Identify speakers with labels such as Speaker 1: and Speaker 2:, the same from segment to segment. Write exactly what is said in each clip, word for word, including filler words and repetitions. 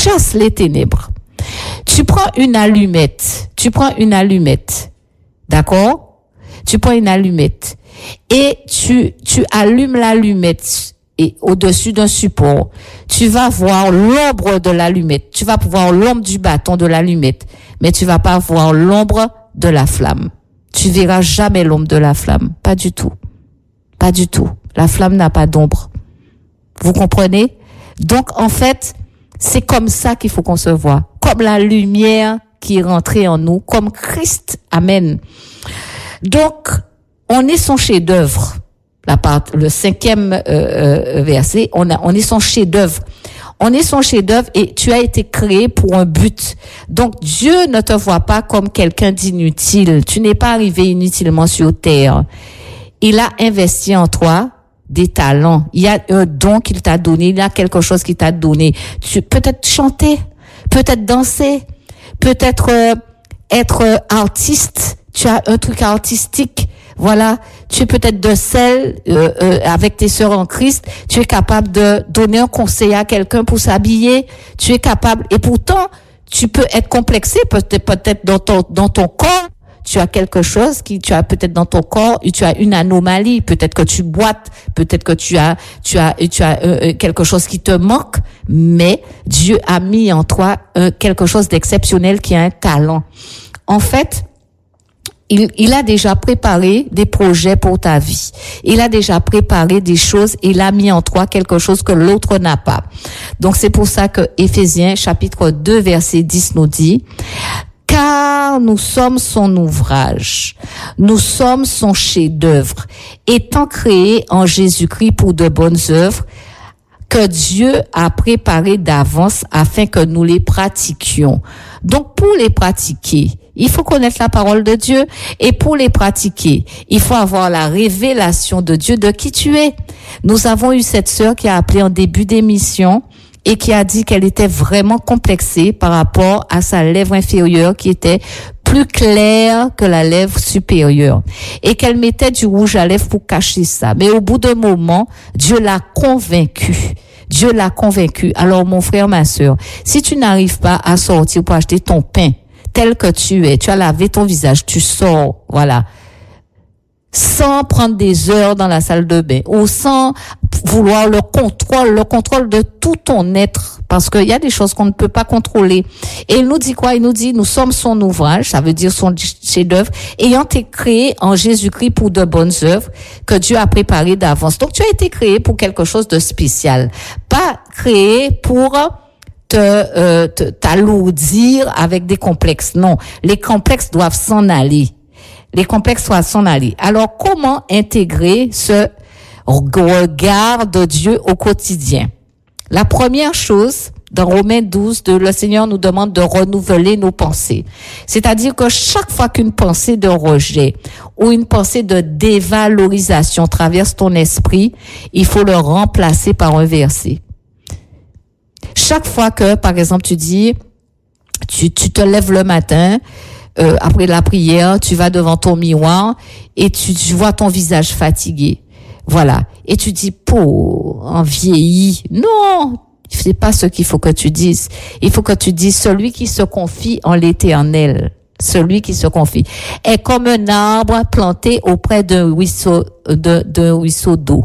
Speaker 1: chasse les ténèbres. Tu prends une allumette, tu prends une allumette, d'accord? Tu prends une allumette et tu tu allumes l'allumette et au-dessus d'un support, tu vas voir l'ombre de l'allumette, tu vas voir l'ombre du bâton de l'allumette, mais tu vas pas voir l'ombre de la flamme. Tu verras jamais l'ombre de la flamme, pas du tout. Pas du tout. La flamme n'a pas d'ombre. Vous comprenez? Donc en fait, c'est comme ça qu'il faut concevoir, comme la lumière qui est rentrée en nous, comme Christ. Amen. Donc, on est son chef-d'œuvre. La part, le cinquième euh, euh, verset, on a, on est son chef-d'œuvre. On est son chef-d'œuvre et tu as été créé pour un but. Donc, Dieu ne te voit pas comme quelqu'un d'inutile. Tu n'es pas arrivé inutilement sur terre. Il a investi en toi des talents. Il y a un don qu'il t'a donné. Il y a quelque chose qu'il t'a donné. Tu peut-être chanter, peut-être danser, peut-être euh, être euh, artiste. Tu as un truc artistique. Voilà. Tu es peut-être de celle euh, euh, avec tes sœurs en Christ. Tu es capable de donner un conseil à quelqu'un pour s'habiller. Tu es capable. Et pourtant, tu peux être complexé peut-être peut-être dans ton dans ton corps. Tu as quelque chose qui, tu as peut-être dans ton corps, tu as une anomalie, peut-être que tu boites, peut-être que tu as, tu as, tu as euh, quelque chose qui te manque, mais Dieu a mis en toi euh, quelque chose d'exceptionnel qui a un talent. En fait, il, il a déjà préparé des projets pour ta vie. Il a déjà préparé des choses, il a mis en toi quelque chose que l'autre n'a pas. Donc c'est pour ça que Éphésiens chapitre deux verset dix nous dit: car nous sommes son ouvrage, nous sommes son chef-d'œuvre, étant créés en Jésus-Christ pour de bonnes œuvres que Dieu a préparées d'avance afin que nous les pratiquions. Donc pour les pratiquer, il faut connaître la parole de Dieu, et pour les pratiquer, il faut avoir la révélation de Dieu de qui tu es. Nous avons eu cette sœur qui a appelé en début d'émission et qui a dit qu'elle était vraiment complexée par rapport à sa lèvre inférieure qui était plus claire que la lèvre supérieure et qu'elle mettait du rouge à lèvres pour cacher ça. Mais au bout d'un moment, Dieu l'a convaincue. Dieu l'a convaincue. Alors mon frère, ma sœur, si tu n'arrives pas à sortir pour acheter ton pain tel que tu es, tu as lavé ton visage, tu sors, voilà, sans prendre des heures dans la salle de bain ou sans vouloir le contrôle, le contrôle de tout ton être, parce qu'il y a des choses qu'on ne peut pas contrôler. Et il nous dit quoi? Il nous dit, nous sommes son ouvrage, ça veut dire son chef-d'œuvre, ayant été créé en Jésus-Christ pour de bonnes œuvres que Dieu a préparées d'avance. Donc tu as été créé pour quelque chose de spécial, pas créé pour te, euh, te t'alourdir avec des complexes. Non, les complexes doivent s'en aller. Les complexes doivent s'en aller. Alors, comment intégrer ce regard de Dieu au quotidien? La première chose, dans Romains douze, de, le Seigneur nous demande de renouveler nos pensées. C'est-à-dire que chaque fois qu'une pensée de rejet ou une pensée de dévalorisation traverse ton esprit, il faut le remplacer par un verset. Chaque fois que, par exemple, tu dis, tu, tu te lèves le matin, Euh, après la prière, tu vas devant ton miroir et tu, tu vois ton visage fatigué. Voilà. Et tu dis, pauvre, en vieilli. Non, c'est pas ce qu'il faut que tu dises. Il faut que tu dises, celui qui se confie en l'Éternel, celui qui se confie, est comme un arbre planté auprès d'un ruisseau, de, d'un ruisseau d'eau.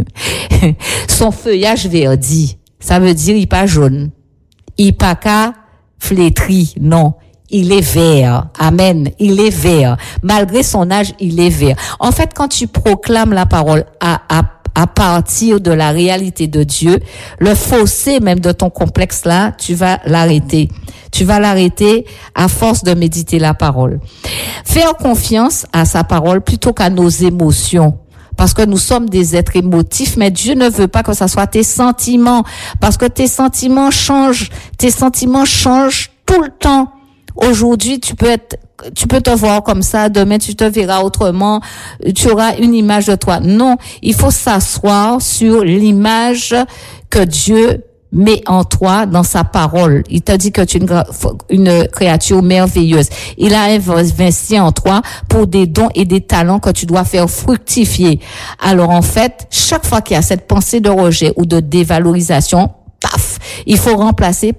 Speaker 1: Son feuillage verdit. Ça veut dire, il pas jaune. Il pas qu'à flétri. Non. Il est vert. Amen. Il est vert. Malgré son âge, il est vert. En fait, quand tu proclames la parole à, à, à partir de la réalité de Dieu, le fossé même de ton complexe là, tu vas l'arrêter. Tu vas l'arrêter à force de méditer la parole. Faire confiance à sa parole plutôt qu'à nos émotions. Parce que nous sommes des êtres émotifs, mais Dieu ne veut pas que ça soit tes sentiments. Parce que tes sentiments changent. Tes sentiments changent tout le temps. Aujourd'hui, tu peux être, tu peux te voir comme ça, demain tu te verras autrement, tu auras une image de toi. Non, il faut s'asseoir sur l'image que Dieu met en toi dans sa parole. Il t'a dit que tu es une, une créature merveilleuse. Il a investi en toi pour des dons et des talents que tu dois faire fructifier. Alors en fait, chaque fois qu'il y a cette pensée de rejet ou de dévalorisation, paf, il faut remplacer